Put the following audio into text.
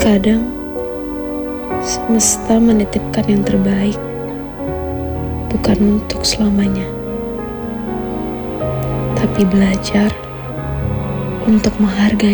Terkadang semesta menitipkan yang terbaik, bukan untuk selamanya, tapi belajar untuk menghargai.